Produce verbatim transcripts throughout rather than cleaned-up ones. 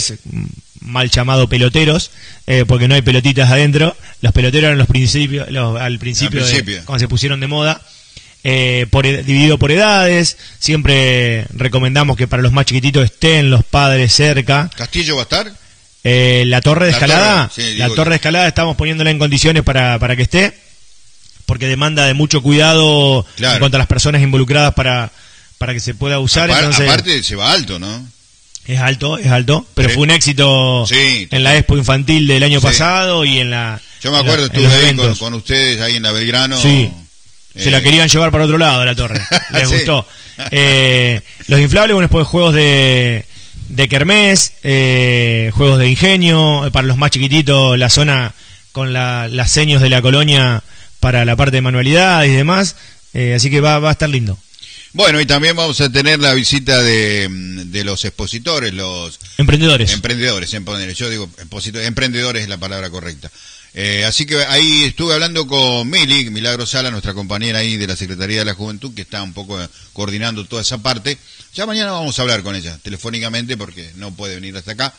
inflables, mal llamado peloteros, eh, porque no hay pelotitas adentro. Los peloteros eran los principios, los, al principio, al principio. De, cuando se pusieron de moda. Eh, por, dividido por edades. Siempre recomendamos que para los más chiquititos estén los padres cerca. ¿Castillo va a estar? Eh, la torre de la escalada, torre, sí, la torre de escalada estamos poniéndola en condiciones para, para que esté, porque demanda de mucho cuidado, claro, en cuanto a las personas involucradas para, para que se pueda usar. Apar, entonces, aparte se va alto, ¿no? Es alto, es alto, pero sí, fue un éxito, sí, en la Expo Infantil del año, sí, pasado y en la... Yo me acuerdo, estuve ahí con, con ustedes ahí en la Belgrano. Sí. Se la querían llevar para otro lado de la torre. Les sí. gustó. Eh, los inflables, bueno, después juegos de, de kermés, eh, juegos de ingenio, para los más chiquititos, la zona con la, las seños de la colonia para la parte de manualidades y demás. Eh, así que va, va a estar lindo. Bueno, y también vamos a tener la visita de, de los expositores, los... Emprendedores. Emprendedores, yo digo expositores, emprendedores es la palabra correcta. Eh, así que ahí estuve hablando con Mili, Milagro Sala, nuestra compañera ahí de la Secretaría de la Juventud, que está un poco coordinando toda esa parte. Ya mañana vamos a hablar con ella, telefónicamente, porque no puede venir hasta acá.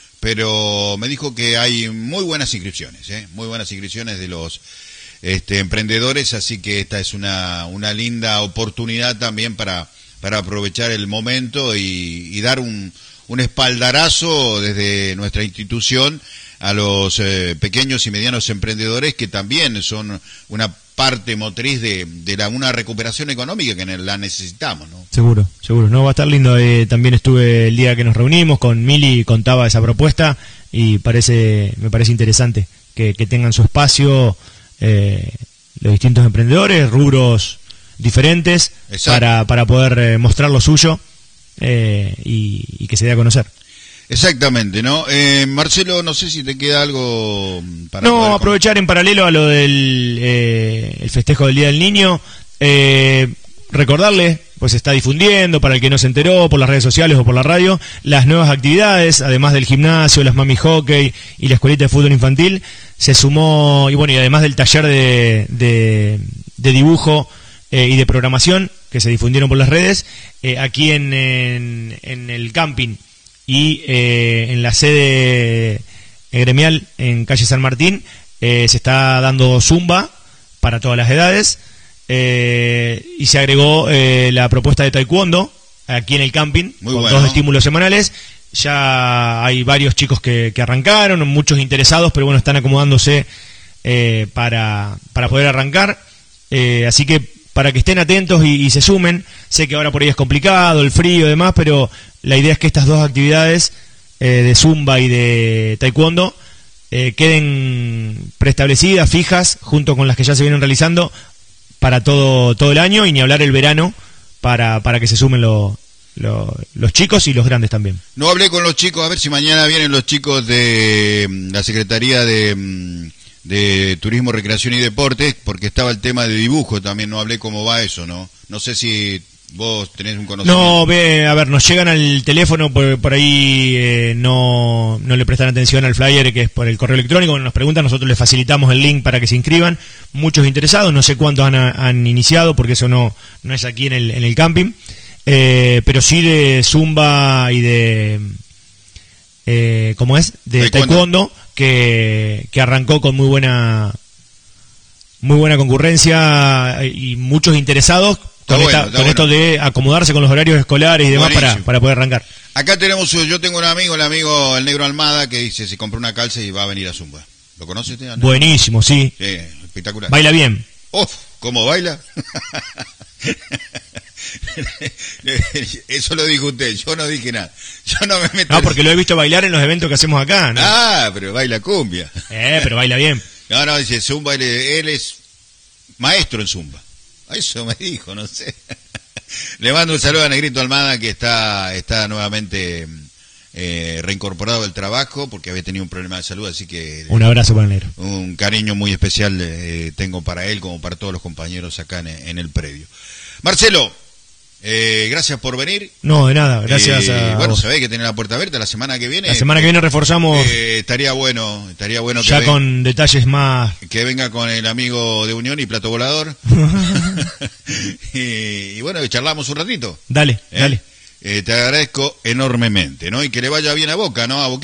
Pero me dijo que hay muy buenas inscripciones, ¿eh? muy buenas inscripciones de los este, emprendedores, así que esta es una, una linda oportunidad también para, para aprovechar el momento y, y dar un, un espaldarazo desde nuestra institución a los eh, pequeños y medianos emprendedores, que también son una parte motriz de, de la, una recuperación económica que la necesitamos, ¿no? Seguro, seguro. No, va a estar lindo. Eh, también estuve el día que nos reunimos con Mili, contaba esa propuesta y parece, me parece interesante que, que tengan su espacio eh, los distintos emprendedores, rubros diferentes, para, para poder eh, mostrar lo suyo eh, y, y que se dé a conocer. Exactamente, ¿no? Eh, Marcelo, no sé si te queda algo para... No, aprovechar en paralelo a lo del eh, el festejo del Día del Niño, eh, recordarle, pues se está difundiendo, para el que no se enteró, por las redes sociales o por la radio, las nuevas actividades, además del gimnasio, las mami hockey y la escuelita de fútbol infantil, se sumó, y bueno, y además del taller de, de, de dibujo eh, y de programación, que se difundieron por las redes, eh, aquí en, en, en el camping, y eh, en la sede gremial en calle San Martín eh, se está dando zumba para todas las edades, eh, y se agregó eh, la propuesta de taekwondo aquí en el camping. Muy con bueno. Dos estímulos semanales. Ya hay varios chicos que, que arrancaron, muchos interesados, pero bueno, están acomodándose eh, para, para poder arrancar, eh, así que para que estén atentos y, y se sumen. Sé que ahora por ahí es complicado, el frío y demás, pero la idea es que estas dos actividades eh, de zumba y de taekwondo eh, queden preestablecidas, fijas, junto con las que ya se vienen realizando para todo todo el año, y ni hablar el verano para, para que se sumen lo, lo, los chicos y los grandes también. No hablé con los chicos, a ver si mañana vienen los chicos de la Secretaría de... de Turismo, Recreación y Deportes, porque estaba el tema de dibujo también, no hablé cómo va eso, ¿no? No sé si vos tenés un conocimiento. No, ve, a ver, nos llegan al teléfono, por, por ahí eh, no, no le prestan atención al flyer, que es por el correo electrónico, cuando nos preguntan, nosotros les facilitamos el link para que se inscriban, muchos interesados, no sé cuántos han, han iniciado, porque eso no, no es aquí en el, en el camping, eh, pero sí de zumba y de... Eh, ¿cómo es? De taekwondo, taekwondo que, que arrancó con muy buena muy buena concurrencia y muchos interesados con, bueno, esta, con bueno. esto de acomodarse con los horarios escolares y demás para, para poder arrancar. Acá tenemos, yo tengo un amigo, el amigo el Negro Almada, que dice se compró una calza y va a venir a Zumba. ¿Lo conoce usted, Andrés? Buenísimo, sí. Sí, espectacular. Baila bien. ¡Uf! ¿Cómo baila? Eso lo dijo usted, yo no dije nada. Yo no me meto. No, porque lo he visto bailar en los eventos que hacemos acá, ¿no? Ah, pero baila cumbia. Eh, pero baila bien. No, no, dice Zumba, él, él es maestro en Zumba. Eso me dijo, no sé. Le mando un saludo a Negrito Almada, que está está nuevamente eh, reincorporado al trabajo porque había tenido un problema de salud, así que... Un abrazo para el Negro. Un cariño muy especial eh, tengo para él como para todos los compañeros acá en, en el predio. Marcelo, eh, gracias por venir. No, de nada, gracias eh, a Bueno, vos. Sabés que tiene la puerta abierta la semana que viene. La semana que viene reforzamos. Eh, estaría bueno, estaría bueno que ya venga, con detalles más. Que venga con el amigo de Unión y Plato Volador. y, y bueno, charlamos un ratito. Dale, ¿Eh? dale. Eh, te agradezco enormemente, ¿no? Y que le vaya bien a Boca, ¿no? A Boquita.